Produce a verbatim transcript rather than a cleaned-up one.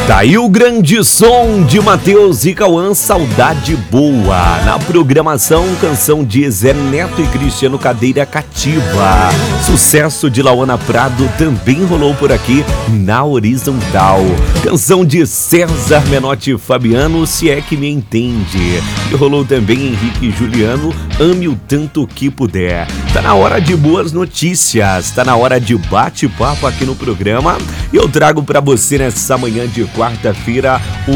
Tá aí o grande som de Matheus e Cauã, Saudade Boa. Na programação, canção de Zé Neto e Cristiano, Cadeira Cativa. Sucesso de Lauana Prado também rolou por aqui na horizontal. Canção de César Menotti e Fabiano, Se É Que Me Entende. E rolou também Henrique e Juliano, Ame o Tanto Que Puder. Tá na hora de boas notícias, tá na hora de bate-papo aqui no programa. E eu trago pra você nessa manhã de quarta-feira o